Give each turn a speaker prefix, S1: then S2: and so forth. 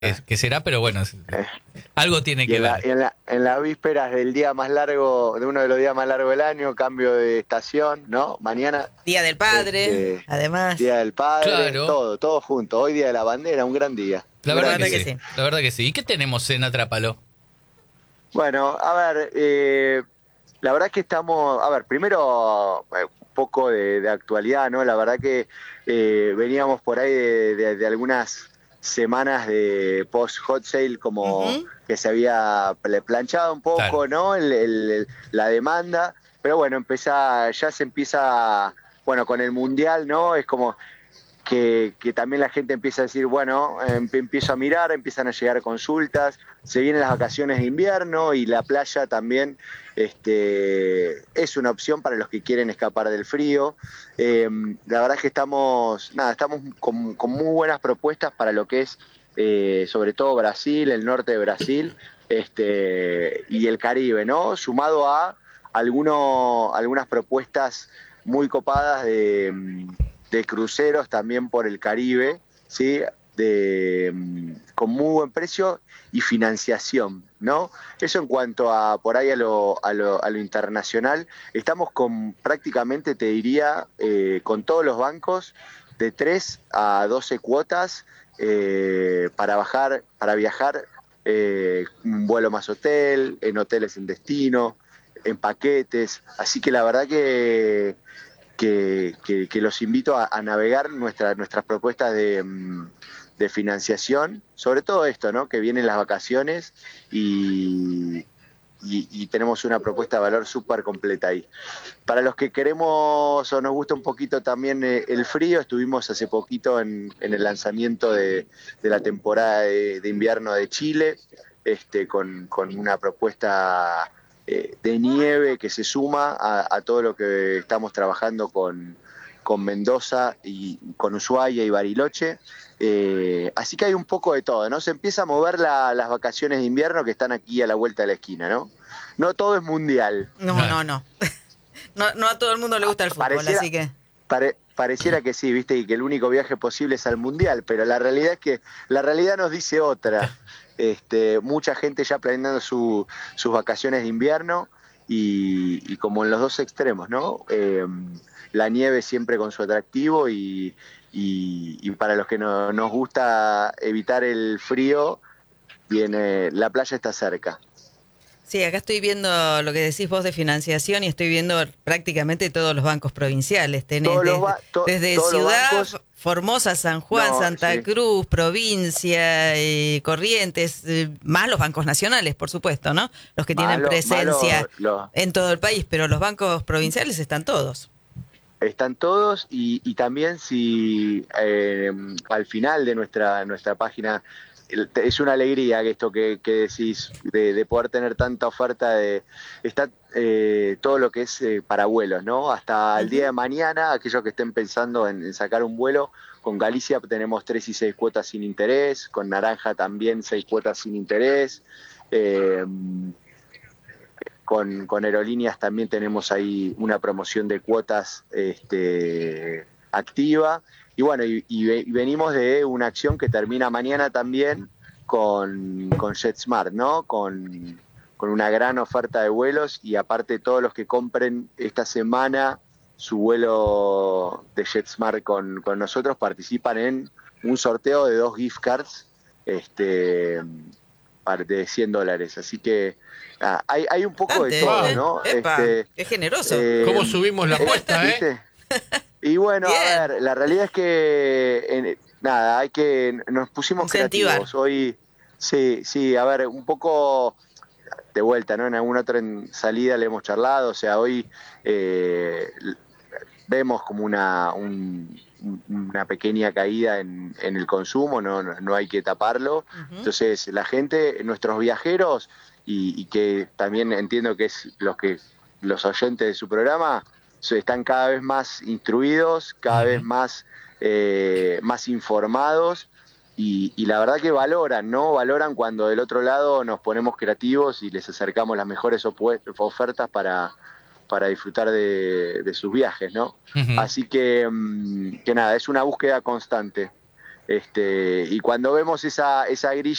S1: qué será, pero bueno,
S2: Eh,
S1: algo tiene
S2: Y
S1: que ver.
S2: en las vísperas del día más largo, de uno de los días más largos del año, cambio de estación, ¿no? Mañana,
S3: Día del Padre,
S2: este,
S3: además.
S2: Día del Padre,
S1: Claro,
S2: todo junto. Hoy Día de la Bandera, un gran día,
S1: la
S2: un
S3: La
S1: verdad
S2: gran
S1: que
S3: verdad que
S2: día.
S1: sí,
S3: sí.
S1: la verdad que sí. ¿Y qué tenemos en Atrápalo?
S2: Bueno, a ver, la verdad es que estamos, a ver, primero un poco de actualidad, ¿no? La verdad que veníamos por ahí de algunas semanas de post-hot sale como
S3: Ujú.
S2: que se había planchado un
S1: Claro.
S2: poco, ¿no? La demanda, pero bueno, ya se empieza, bueno, con el Mundial, ¿no? Es como que también la gente empieza a decir, bueno, empiezo a mirar, empiezan a llegar consultas, se vienen las vacaciones de invierno y la playa también es una opción para los que quieren escapar del frío. La verdad es que estamos con muy buenas propuestas para lo que es sobre todo Brasil, el norte de Brasil y el Caribe, ¿no? Sumado a algunas propuestas muy copadas de cruceros también por el Caribe, ¿sí? Con muy buen precio y financiación, ¿no? Eso en cuanto a por ahí a lo internacional, estamos con prácticamente, te diría, con todos los bancos de 3 a 12 cuotas para viajar un vuelo más hotel, en hoteles en destino, en paquetes, así que la verdad que los invito a navegar nuestras propuestas de financiación, sobre todo esto, ¿no? Que vienen las vacaciones y tenemos una propuesta de valor súper completa ahí. Para los que queremos o nos gusta un poquito también el frío, estuvimos hace poquito en el lanzamiento de la temporada de invierno de Chile, con una propuesta de nieve que se suma a todo lo que estamos trabajando con Mendoza y con Ushuaia y Bariloche. Así que hay un poco de todo, ¿no? Se empieza a mover las vacaciones de invierno que están aquí a la vuelta de la esquina, ¿no? No todo es mundial.
S3: No, no, no. No, no a todo el mundo le gusta el fútbol,
S2: Pareciera,
S3: así que.
S2: pareciera que sí, viste, y que el único viaje posible es al mundial, pero la realidad es que la realidad nos dice otra. Mucha gente ya planeando sus vacaciones de invierno y como en los dos extremos, ¿no? La nieve siempre con su atractivo y para los que nos gusta evitar el frío, la playa está cerca.
S3: Sí, acá estoy viendo lo que decís vos de financiación y estoy viendo prácticamente todos los bancos provinciales. Tenés
S2: Todos los, ba- to-
S3: desde
S2: todos los
S3: Ciudad,
S2: bancos,
S3: Formosa, San Juan,
S2: no,
S3: Santa
S2: sí,
S3: Cruz, provincia, Corrientes, más los bancos nacionales, por supuesto, ¿no? Los que tienen presencia en todo el país, pero los bancos provinciales están todos.
S2: están todos y también si al final de nuestra página es una alegría que esto que decís de poder tener tanta oferta está todo lo que es para vuelos, ¿no? Hasta el día de
S3: Ujú.
S2: mañana, aquellos que estén pensando en sacar un vuelo, con Galicia tenemos 3 y 6 cuotas sin interés, con Naranja también 6 cuotas sin interés. Eh, con Aerolíneas también tenemos ahí una promoción de cuotas activa. Y bueno, y venimos de una acción que termina mañana también con JetSmart, ¿no? Con una gran oferta de vuelos y aparte todos los que compren esta semana su vuelo de JetSmart con nosotros participan en un sorteo de 2 gift cards este, de $100. Así que hay un poco de
S3: Bastante,
S2: todo,
S1: Wow,
S3: ¿eh?
S2: ¿no?
S3: Epa, qué generoso.
S1: ¿cómo subimos la apuesta, eh?
S2: ¿Viste? Y bueno, a
S3: Bien,
S2: ver, la realidad es que nada, nos pusimos
S3: incentivar.
S2: creativos. Hoy, sí, sí, a ver, un poco de vuelta, ¿no? En alguna otra salida le hemos charlado, o sea, hoy eh, vemos como una pequeña caída en el consumo, no hay que taparlo.
S3: Ujú.
S2: Entonces, la gente, nuestros viajeros, y que también entiendo que es los oyentes de su programa, están cada vez más instruidos, cada vez
S1: Ujú.
S2: más informados. Y la verdad que valoran, ¿no? Valoran cuando del otro lado nos ponemos creativos y les acercamos las mejores ofertas para disfrutar de sus viajes, ¿no?
S1: Ujú.
S2: Así que nada, es una búsqueda constante. Y cuando vemos esa grilla